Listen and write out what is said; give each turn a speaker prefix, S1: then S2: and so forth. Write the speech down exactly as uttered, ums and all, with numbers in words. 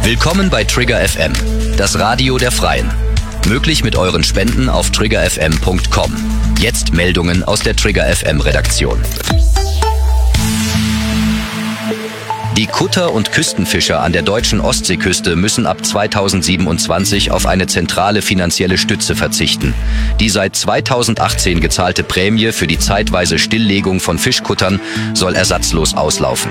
S1: Willkommen bei Trigger F M, das Radio der Freien. Möglich mit euren Spenden auf trigger f m punkt com. Jetzt Meldungen aus der Trigger F M Redaktion. Die Kutter- und Küstenfischer an der deutschen Ostseeküste müssen ab zweitausendsiebenundzwanzig auf eine zentrale finanzielle Stütze verzichten. Die seit zweitausendachtzehn gezahlte Prämie für die zeitweise Stilllegung von Fischkuttern soll ersatzlos auslaufen.